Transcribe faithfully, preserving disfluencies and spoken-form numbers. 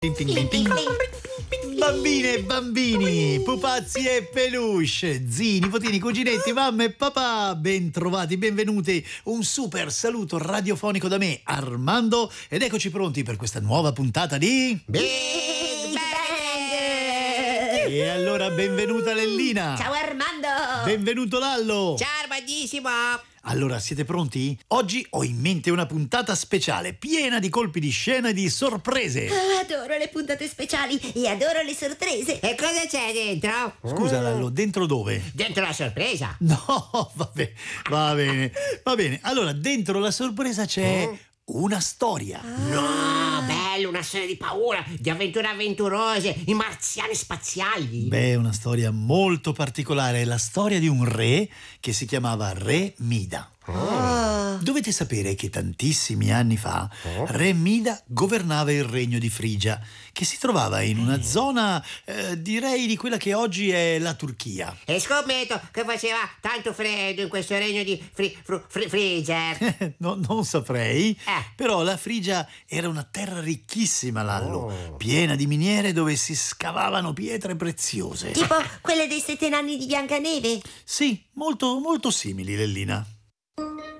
Ting, ting, ting, ting. Bambine e bambini, pupazzi e peluche, zii, nipotini, cuginetti, mamma e papà, ben trovati, benvenuti. Un super saluto radiofonico da me, Armando, ed eccoci pronti per questa nuova puntata di Big Bang! E allora benvenuta Lellina. Ciao Armando! Benvenuto Lallo. Ciao Armandissimo! Allora, siete pronti? Oggi ho in mente una puntata speciale, piena di colpi di scena e di sorprese. Ah, adoro le puntate speciali e adoro le sorprese. E cosa c'è dentro? Scusa Lallo, dentro dove? Dentro la sorpresa! No, vabbè, va bene, va bene. Allora, dentro la sorpresa c'è una storia. No, bello, una storia di paura, di avventure avventurose, i marziani spaziali. Beh, è una storia molto particolare, è la storia di un re che si chiamava Re Mida. Oh. Dovete sapere che tantissimi anni fa Re Mida governava il regno di Frigia, che si trovava in una zona, eh, direi, di quella che oggi è la Turchia. E scommetto che faceva tanto freddo in questo regno di fri, fru, fri, Frigia. No, non saprei, Eh. però la Frigia era una terra ricchissima, Lallo, Oh. piena di miniere dove si scavavano pietre preziose. Tipo quelle dei sette nani di Biancaneve. Sì, molto, molto simili, Lellina.